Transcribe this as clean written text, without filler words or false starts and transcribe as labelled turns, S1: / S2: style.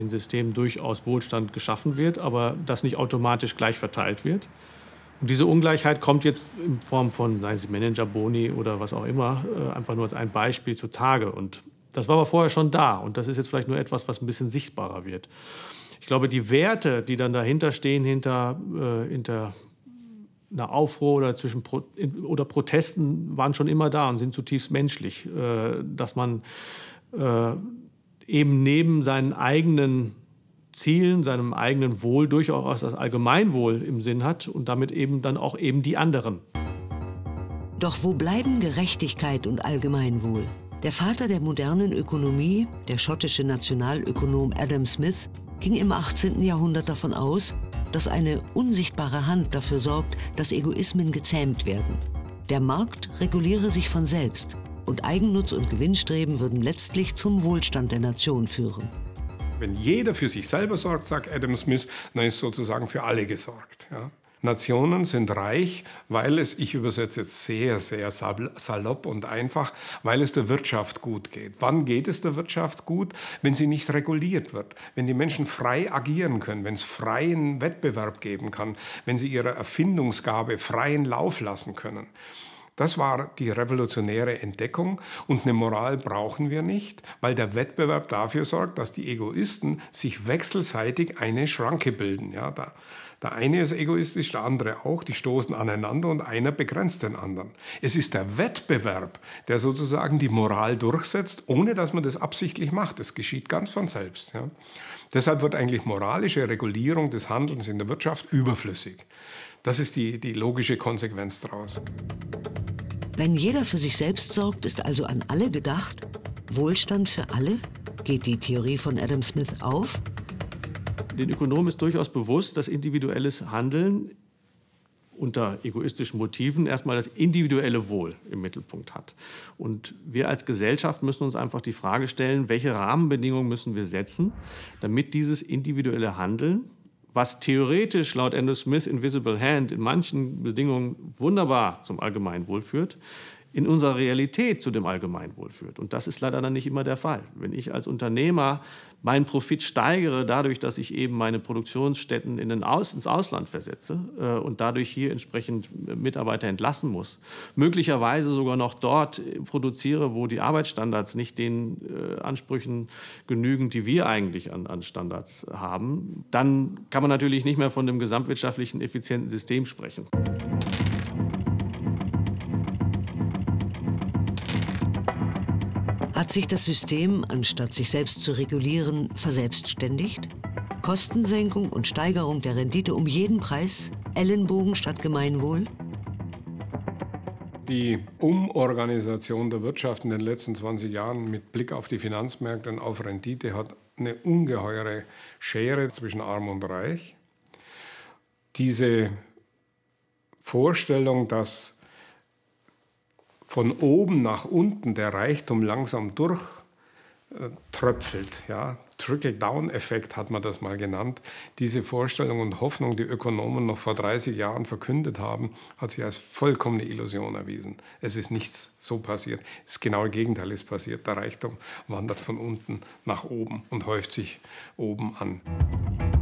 S1: in Systemen durchaus Wohlstand geschaffen wird, aber das nicht automatisch gleich verteilt wird. Und diese Ungleichheit kommt jetzt in Form von, seien Sie Managerboni oder was auch immer, einfach nur als ein Beispiel zutage. Und das war aber vorher schon da. Und das ist jetzt vielleicht nur etwas, was ein bisschen sichtbarer wird. Ich glaube, die Werte, die dann dahinter stehen, hinter einer Aufruhr oder Protesten, waren schon immer da und sind zutiefst menschlich. Dass man eben neben seinen eigenen Zielen, seinem eigenen Wohl durchaus das Allgemeinwohl im Sinn hat und damit eben dann auch eben die anderen.
S2: Doch wo bleiben Gerechtigkeit und Allgemeinwohl? Der Vater der modernen Ökonomie, der schottische Nationalökonom Adam Smith, ging im 18. Jahrhundert davon aus, dass eine unsichtbare Hand dafür sorgt, dass Egoismen gezähmt werden. Der Markt reguliere sich von selbst und Eigennutz und Gewinnstreben würden letztlich zum Wohlstand der Nation führen.
S3: Wenn jeder für sich selber sorgt, sagt Adam Smith, dann ist sozusagen für alle gesorgt. Ja. Nationen sind reich, weil es, ich übersetze jetzt sehr, sehr salopp und einfach, weil es der Wirtschaft gut geht. Wann geht es der Wirtschaft gut? Wenn sie nicht reguliert wird, wenn die Menschen frei agieren können, wenn es freien Wettbewerb geben kann, wenn sie ihrer Erfindungsgabe freien Lauf lassen können. Das war die revolutionäre Entdeckung und eine Moral brauchen wir nicht, weil der Wettbewerb dafür sorgt, dass die Egoisten sich wechselseitig eine Schranke bilden. Ja, der eine ist egoistisch, der andere auch, die stoßen aneinander und einer begrenzt den anderen. Es ist der Wettbewerb, der sozusagen die Moral durchsetzt, ohne dass man das absichtlich macht. Das geschieht ganz von selbst. Ja. Deshalb wird eigentlich moralische Regulierung des Handelns in der Wirtschaft überflüssig. Das ist die logische Konsequenz daraus.
S2: Wenn jeder für sich selbst sorgt, ist also an alle gedacht? Wohlstand für alle? Geht die Theorie von Adam Smith auf?
S1: Den Ökonomen ist durchaus bewusst, dass individuelles Handeln unter egoistischen Motiven erstmal das individuelle Wohl im Mittelpunkt hat. Und wir als Gesellschaft müssen uns einfach die Frage stellen, welche Rahmenbedingungen müssen wir setzen, damit dieses individuelle Handeln, was theoretisch laut Adam Smith Invisible Hand in manchen Bedingungen wunderbar zum Allgemeinwohl führt, in unserer Realität zu dem Allgemeinwohl führt. Und das ist leider dann nicht immer der Fall. Wenn ich als Unternehmer meinen Profit steigere, dadurch, dass ich eben meine Produktionsstätten ins Ausland versetze und dadurch hier entsprechend Mitarbeiter entlassen muss, möglicherweise sogar noch dort produziere, wo die Arbeitsstandards nicht den Ansprüchen genügen, die wir eigentlich an Standards haben, dann kann man natürlich nicht mehr von dem gesamtwirtschaftlichen effizienten System sprechen.
S2: Hat sich das System, anstatt sich selbst zu regulieren, verselbstständigt? Kostensenkung und Steigerung der Rendite um jeden Preis? Ellenbogen statt Gemeinwohl?
S3: Die Umorganisation der Wirtschaft in den letzten 20 Jahren mit Blick auf die Finanzmärkte und auf Rendite hat eine ungeheure Schere zwischen Arm und Reich. Diese Vorstellung, dass von oben nach unten der Reichtum langsam durchtröpfelt. Ja? Trickle-Down-Effekt hat man das mal genannt. Diese Vorstellung und Hoffnung, die Ökonomen noch vor 30 Jahren verkündet haben, hat sich als vollkommene Illusion erwiesen. Es ist nichts so passiert. Das genaue Gegenteil ist passiert. Der Reichtum wandert von unten nach oben und häuft sich oben an.